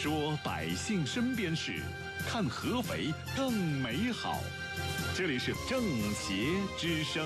说百姓身边事，看合肥更美好。这里是政协之声。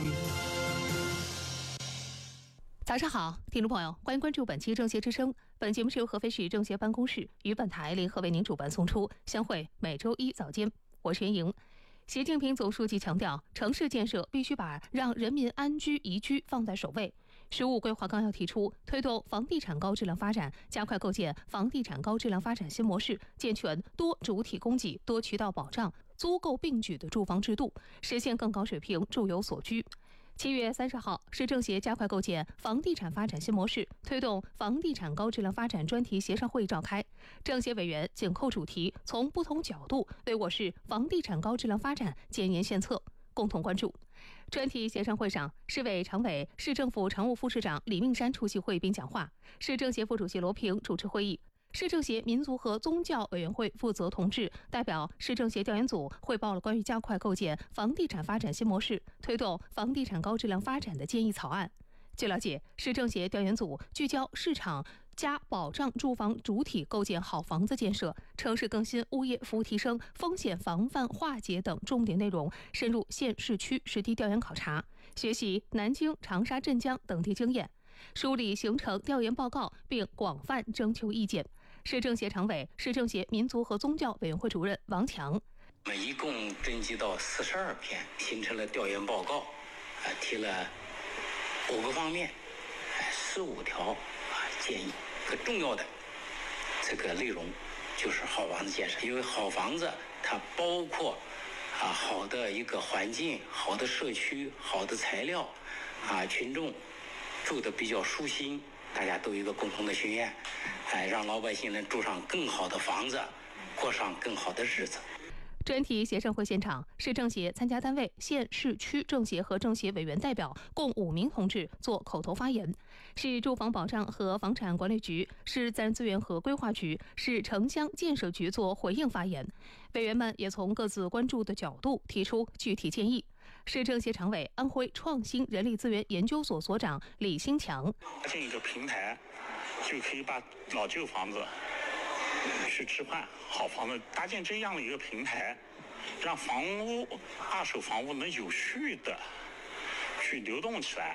早上好，听众朋友，欢迎关注本期政协之声。本节目是由合肥市政协办公室与本台联合为您主办送出，相会每周一早间。我是袁莹。习近平总书记强调，城市建设必须把让人民安居宜居放在首位。15规划纲要提出，推动房地产高质量发展，加快构建房地产高质量发展新模式，健全多主体供给、多渠道保障、租购并举的住房制度，实现更高水平住有所居。7月30号，市政协加快构建房地产发展新模式，推动房地产高质量发展专题协商会议召开。政协委员紧扣主题，从不同角度为我市房地产高质量发展建言献策，共同关注。专题协商会上，市委常委、市政府常务副市长李命山出席会议并讲话，市政协副主席罗平主持会议。市政协民族和宗教委员会负责同志代表市政协调研组汇报了关于加快构建房地产发展新模式、推动房地产高质量发展的建议草案。据了解，市政协调研组聚焦市场加保障住房主体构建好房子建设、城市更新、物业服务提升、风险防范化解等重点内容，深入县市区实地调研考察，学习南京、长沙、镇江等地经验，梳理形成调研报告，并广泛征求意见。市政协常委、市政协民族和宗教委员会主任王强： 我们一共征集到42篇，形成了调研报告，提了5个方面，15条建议。很重要的这个内容就是好房子建设，因为好房子它包括好的一个环境、好的社区、好的材料，群众住得比较舒心，大家都有一个共同的心愿，让老百姓能住上更好的房子，过上更好的日子。 专题协商会现场，市政协参加单位、县市区政协和政协委员代表共5名同志做口头发言，市住房保障和房产管理局、市自然资源和规划局、市城乡建设局做回应发言。委员们也从各自关注的角度提出具体建议。市政协常委、安徽创新人力资源研究所所长李新强： 建一个平台，就可以把老旧房子去置换好房子，搭建这样的一个平台，让房屋、二手房屋能有序的去流动起来。